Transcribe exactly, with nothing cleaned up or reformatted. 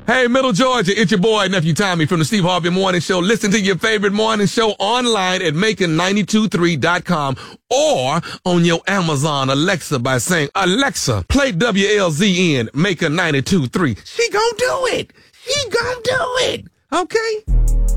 Hey, Middle Georgia, it's your boy, Nephew Tommy from the Steve Harvey Morning Show. Listen to your favorite morning show online at Macon nine two three dot com or on your Amazon Alexa by saying, Alexa, play W L Z N, Macon ninety-two point three. She gonna do it. She gonna do it. Okay?